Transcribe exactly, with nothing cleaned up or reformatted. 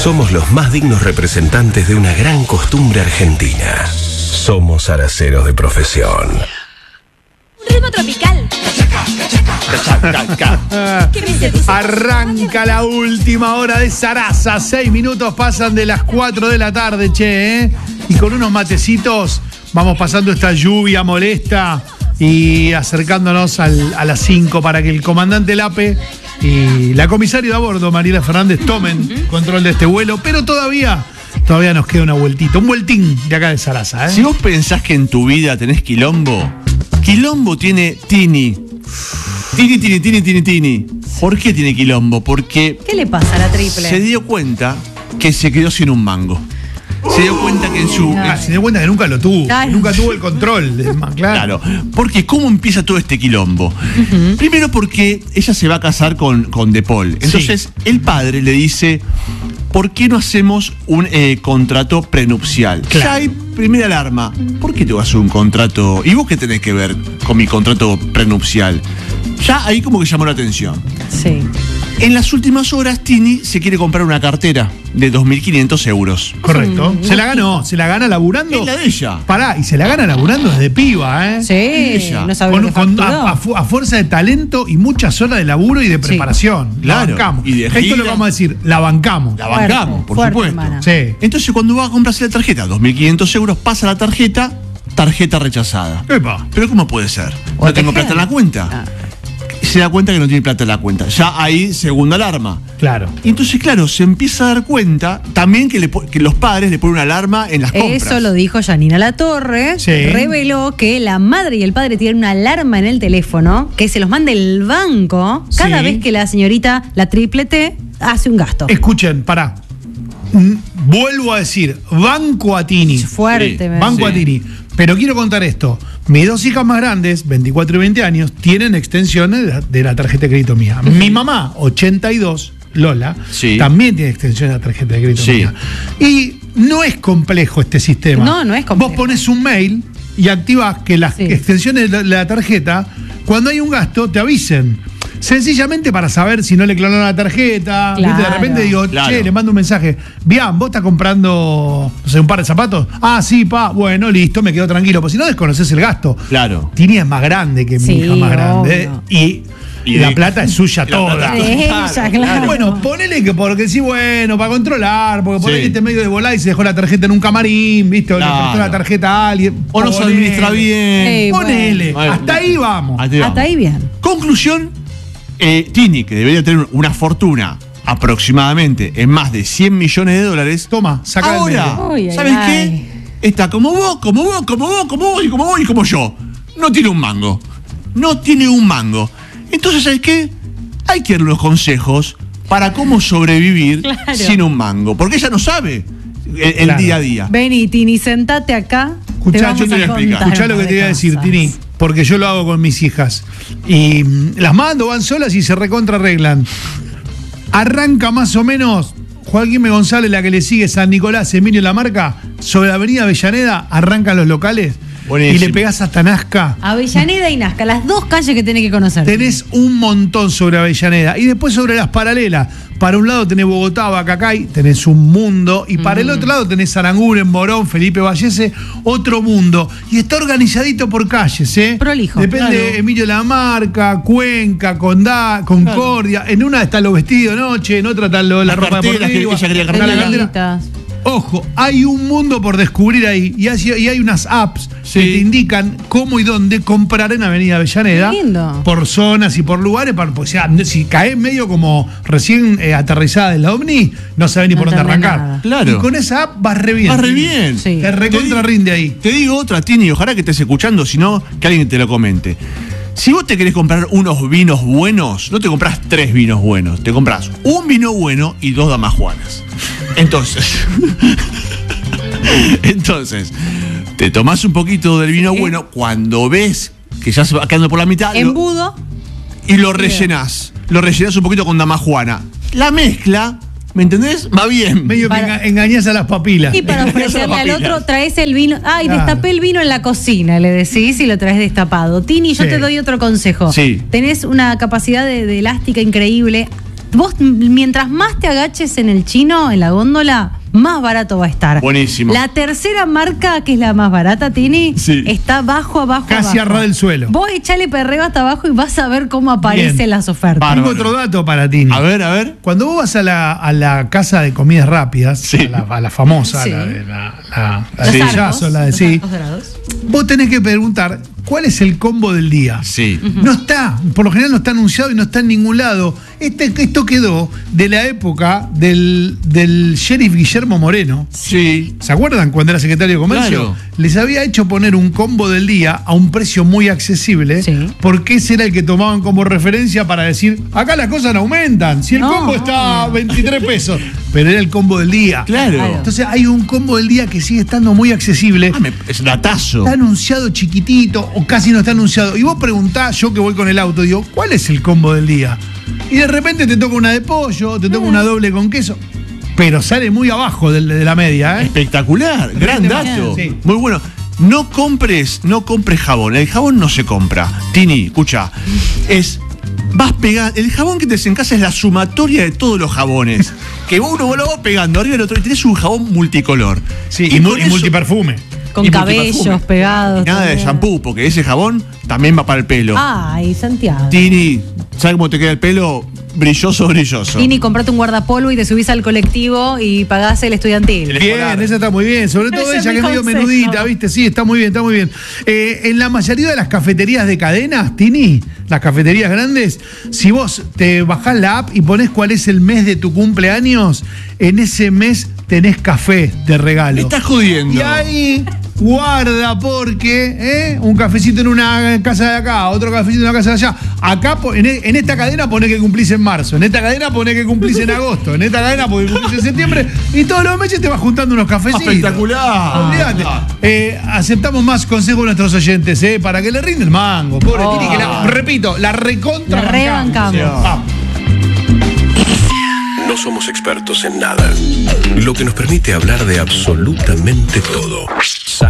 Somos los más dignos representantes de una gran costumbre argentina. Somos araceros de profesión. Ritmo tropical. ¿Qué me seduce? Arranca la última hora de Sarasa. Seis minutos pasan de las cuatro de la tarde, che, ¿eh? Y con unos matecitos vamos pasando esta lluvia molesta y acercándonos al, a las cinco para que el comandante Lape y la comisaria de a bordo, Mariela Fernández, tomen uh-huh. control de este vuelo, pero todavía, todavía nos queda una vueltita, un vueltín de acá de Sarasa, ¿eh? Si vos pensás que en tu vida tenés quilombo, quilombo tiene Tini. Tini, Tini, Tini, Tini, Tini. ¿Por qué tiene quilombo? Porque ¿qué le pasa a la triple? Se dio cuenta que se quedó sin un mango. Se dio cuenta que en su... Ah, se dio cuenta que nunca lo tuvo. Claro. Nunca tuvo el control. De, claro. Claro. Porque ¿cómo empieza todo este quilombo? Uh-huh. Primero porque ella se va a casar con, con De Paul. Entonces, sí. el padre le dice, ¿por qué no hacemos un eh, contrato prenupcial? Claro. Ya hay primera alarma. ¿Por qué te vas a hacer un contrato? ¿Y vos qué tenés que ver con mi contrato prenupcial? Ya ahí como que llamó la atención. Sí. En las últimas horas, Tini se quiere comprar una cartera de dos mil quinientos euros. Correcto. Mm, ¿Se la ganó? ¿Se la gana laburando? Es la de ella. Pará, y se la gana laburando desde piba, ¿eh? Sí, ella. No sabe con, lo que con, a, a, a fuerza de talento y muchas horas de laburo y de preparación. Sí. Claro. La bancamos. Y de Esto gira. lo vamos a decir, la bancamos. La bancamos, fuerte, por fuerte, supuesto. Hermana. Sí. Entonces, cuando va a comprarse la tarjeta, dos mil quinientos euros, pasa la tarjeta, tarjeta rechazada. Epa. Pero ¿cómo puede ser? O No tengo plata en la cuenta. Ah. Se da cuenta que no tiene plata en la cuenta. Ya hay segunda alarma. Claro. Y entonces, claro, se empieza a dar cuenta también que, le, que los padres le ponen una alarma en las compras. Eso lo dijo Janina Latorre. Sí. Reveló que la madre y el padre tienen una alarma en el teléfono que se los manda el banco cada Sí. vez que la señorita, la triple T, hace un gasto. Escuchen, pará. Mm, Vuelvo a decir, banco a Tini. Fuerte, Sí. me- Banco Sí. a Tini. Pero quiero contar esto. Mis dos hijas más grandes, veinticuatro y veinte años, tienen extensiones de la, de la tarjeta de crédito mía. Mi mamá, ochenta y dos, Lola, Sí. también tiene extensiones de la tarjeta de crédito Sí. mía. Y no es complejo este sistema. No, no es complejo. Vos pones un mail y activás que las Sí. extensiones de la, la tarjeta, cuando hay un gasto, te avisen. Sencillamente para saber si no le clonaron la tarjeta. Claro. ¿Viste? De repente digo, Claro. che, le mando un mensaje. Bien, ¿vos estás comprando, no sé, un par de zapatos? Ah, sí, pa. Bueno, listo, me quedo tranquilo. Pues si no desconoces el gasto. Claro. Tini es más grande que mi Sí, hija más grande. obvio. Y, Y la de- plata es suya la toda. plata es De ella, claro. Bueno, ponele que porque sí, bueno, para controlar, porque ponele Sí. que este medio de volar y se dejó la tarjeta en un camarín, ¿viste? O le Claro. prestó la tarjeta a alguien. O no se Ponele. administra bien. Sí. Ponele. bueno. Hasta ahí vamos. Ahí vamos. Hasta ahí bien. Conclusión, eh, Tini, que debería tener una fortuna aproximadamente en más de cien millones de dólares, Toma, saca del ahora, medio. Uy, ay, ¿sabes ay. qué? Está como vos, como vos, como vos, como vos y como vos y como yo. No tiene un mango. No tiene un mango. Entonces, ¿sabes qué? Hay que darle unos consejos para cómo sobrevivir Claro. sin un mango. Porque ella no sabe el, el Claro. día a día. Vení, Tini, sentate acá. Escuchá, te vamos yo te voy a explicar. contar Escuchá un lo que par te de voy a decir, cosas. Tini, porque yo lo hago con mis hijas. Y mm, las mando, van solas y se recontra arreglan. Arranca más o menos Joaquín M. González, la que le sigue, San Nicolás, Emilio La Marca, sobre la avenida Avellaneda, arrancan los locales. Buenísimo. Y le pegás hasta Nazca. Avellaneda y Nazca, las dos calles que tenés que conocer. Tenés un montón sobre Avellaneda. Y después sobre las paralelas. Para un lado tenés Bogotá, Bacacay, tenés un mundo. Y para el otro lado tenés Aranguren, Morón, Felipe Vallese, otro mundo. Y está organizadito por calles, ¿eh? Prolijo, Depende claro. de Emilio La Marca, Cuenca, Condá, Concordia. En una están los vestidos de noche, en otra está lo- la Las ropa carteras, que deportiva. ella quería está cartera. la cartera. Cartelitas. Ojo, hay un mundo por descubrir ahí y hay, y hay unas apps Sí. que te indican cómo y dónde comprar en Avenida Avellaneda. Qué lindo. Por zonas y por lugares. Para, pues, ya, si caes medio como recién eh, aterrizada en la OVNI, no sabes ni No por dónde entendés arrancar. nada. Claro. Y con esa app vas re bien. Va re bien. Sí. Te recontra Te di- rinde ahí. Te digo otra, Tini, ojalá que estés escuchando, si no, que alguien te lo comente. Si vos te querés comprar unos vinos buenos, no te compras tres vinos buenos, te compras un vino bueno y dos damajuanas. Entonces, entonces, te tomás un poquito del vino Sí. bueno cuando ves que ya se va quedando por la mitad lo- Embudo. y lo rellenás. Lo rellenás un poquito con damajuana. La mezcla, ¿me entendés? Va bien. Medio Para- que enga- engañás a las papilas. Y para ofrecerle al papilas. otro, traes el vino. Ay, Claro. destapé el vino en la cocina, le decís, y lo traes destapado. Tini, yo Sí. te doy otro consejo. Sí. Tenés una capacidad de, de elástica increíble. vos mientras más te agaches en el chino, en la góndola, más barato va a estar. Buenísimo. La tercera marca, que es la más barata, Tini, sí. está bajo, abajo, Casi abajo. a ras del suelo. Vos echale perreo hasta abajo y vas a ver cómo aparecen Bien. las ofertas. Tengo Bárbaro. otro dato para Tini. A ver, a ver. Cuando vos vas a la, a la casa de comidas rápidas, Sí. a, la, a la famosa, Sí. la de la, la, la Los de arcos, Yazo, la de los sí, arcos dorados. vos tenés que preguntar cuál es el combo del día. Sí. No está, por lo general no está anunciado y no está en ningún lado. Este, esto quedó de la época del, del sheriff Guillermo Moreno. Sí. ¿Se acuerdan cuando era secretario de Comercio? Claro. Les había hecho poner un combo del día a un precio muy accesible, Sí. porque ese era el que tomaban como referencia para decir, acá las cosas no aumentan, si el No, combo está a obvio. veintitrés pesos, pero era el combo del día. Claro. Claro. Entonces hay un combo del día que sigue estando muy accesible. Ah, me- es datazo. Está anunciado chiquitito o casi no está anunciado. Y vos preguntás, yo que voy con el auto, digo, ¿cuál es el combo del día? Y de repente te toca una de pollo, te toca una doble con queso, pero sale muy abajo de, de la media, ¿eh? Espectacular, gran dato. Sí. Muy bueno. No compres, no compres jabón. El jabón no se compra. Tini, escucha. Es. Vas pegando. El jabón que tenés en casa es la sumatoria de todos los jabones. Que uno lo va pegando arriba del otro y tenés un jabón multicolor. Sí, y, mu- con y eso- multiperfume. Con y cabellos multiperfume. pegados. Y nada de también. shampoo, porque ese jabón también va para el pelo. Ay, Santiago. Tini, ¿sabes cómo te queda el pelo? Brilloso, brilloso. Tini, comprate un guardapolvo y te subís al colectivo y pagás el estudiantil. El- Bien, escolar. esa está muy bien. Sobre todo Ese es ella mi que es medio consejo. menudita, ¿viste? Sí, está muy bien, está muy bien. Eh, en la mayoría de las cafeterías de cadenas, Tini, las cafeterías grandes, si vos te bajás la app y ponés cuál es el mes de tu cumpleaños, en ese mes tenés café de regalo. Me estás jodiendo. Y ahí, guarda, porque ¿eh? un cafecito en una casa de acá, otro cafecito en una casa de allá. Acá, po- en, e- en esta cadena pone que cumplís en marzo, en esta cadena pone que cumplís en agosto, en esta cadena pone que cumplís en septiembre, y todos los meses te vas juntando unos cafecitos. Espectacular. Olvídate. Eh, aceptamos más consejos de nuestros oyentes, ¿eh? Para que le rinde el mango. Pobre Oh. Tini, que la, repito, la recontra. La rebancamos. Vamos. No somos expertos en nada, lo que nos permite hablar de absolutamente todo.